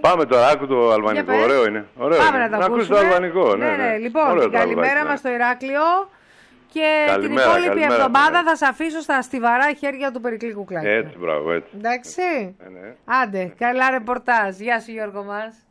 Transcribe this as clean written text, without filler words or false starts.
Πάμε τώρα, άκου το αλβανικό. Ωραίο είναι. Πάμε να το ακούσεις το αλβανικό. Ναι. Λοιπόν, την καλημέρα μας στο Ηράκλειο. Και καλημέρα, την υπόλοιπη καλημέρα, εβδομάδα θα σε αφήσω στα στιβαρά χέρια του Περικλή Κουκλάκη. Έτσι, μπράβο, έτσι. Εντάξει. Ναι. Άντε, καλά ρεπορτάζ. Γεια σου Γιώργο μας.